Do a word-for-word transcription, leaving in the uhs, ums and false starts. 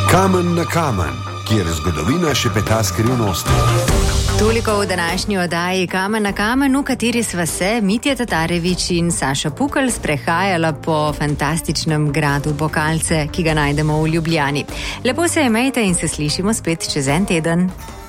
Kamen na kamen, kjer zgodovina šepeta skrivnosti. Toliko v današnji oddaji Kamen na kamen, v kateri sva se Mitja Tatarević in Saša Pukl sprehajala po fantastičnem gradu Bokalce, ki ga najdemo v Ljubljani. Lepo se imejte in se slišimo spet čez en teden.